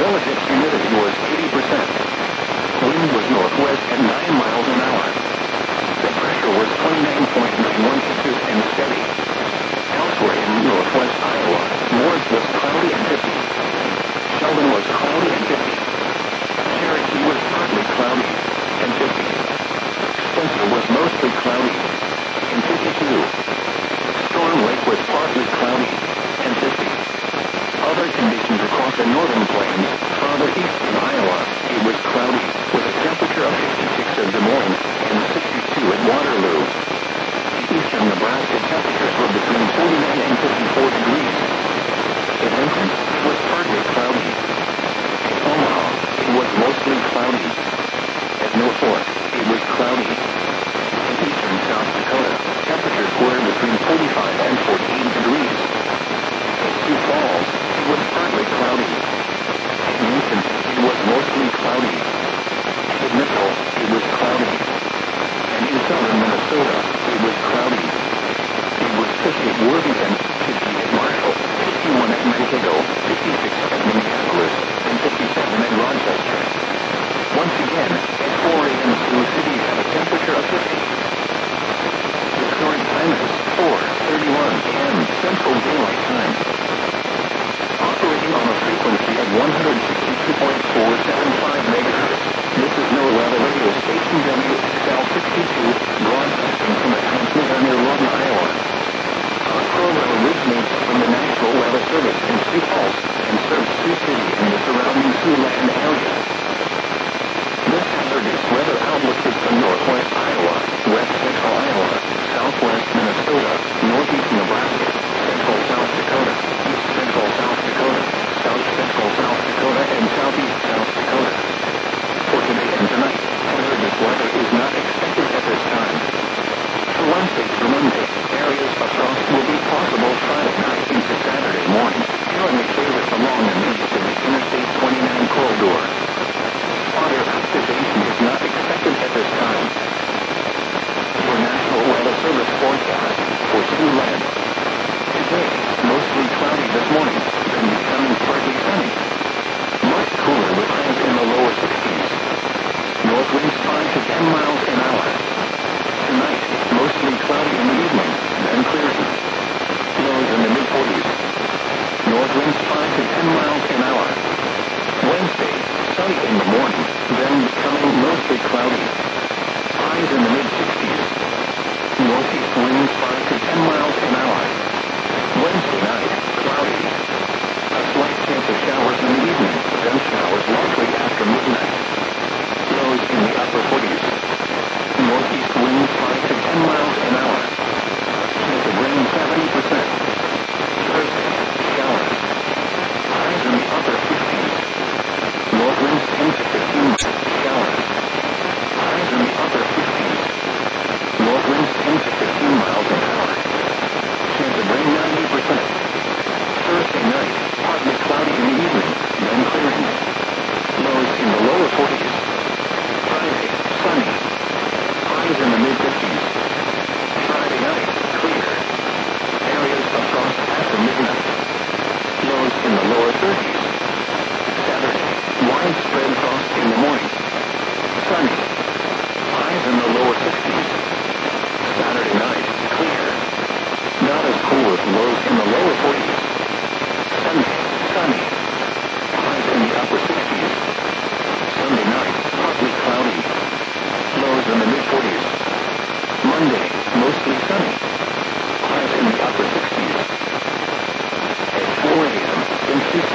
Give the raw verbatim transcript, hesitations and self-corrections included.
relative humidity was eighty percent. Wind was northwest at nine miles an hour. The pressure was twenty-nine point nine one inches and steady. Elsewhere in northwest Iowa, Morris was cloudy and fifty. Sheldon was cloudy and fifty. Cherokee was partly cloudy and fifty. Spencer was mostly cloudy and fifty-two. Storm Lake was partly cloudy and fifty. Other conditions across the northern plains, farther east in Iowa, it was cloudy, with a temperature of fifty-six at Des Moines and sixty-two at Waterloo. Eastern Nebraska temperatures were between forty-nine and fifty-four degrees. In Lincoln, it was partly cloudy. In Omaha, it was mostly cloudy. At Mill Fork, it was cloudy. In eastern South Dakota, temperatures were between forty-five and forty-eight degrees. In Sioux Falls, it was partly cloudy. In Newton, it was mostly cloudy. In Mitchell, it was cloudy. And in southern Minnesota, it was cloudy. It was fifty at Worthington, fifty at Marshall, fifty-one at Mankato, fifty-six at Minneapolis, and fifty-seven at Rochester. Once again, at four a m Sioux City had a temperature of fifty. The current time is four thirty-one a m Central Daylight Time. Operating on a frequency of one hundred sixty-two point four seven five megahertz, this is NOAA Weather Radio Station W X L sixty-two, broadcasting from a transmitter near Lawton, Iowa. Our program originates from the National Weather Service in Sioux Falls,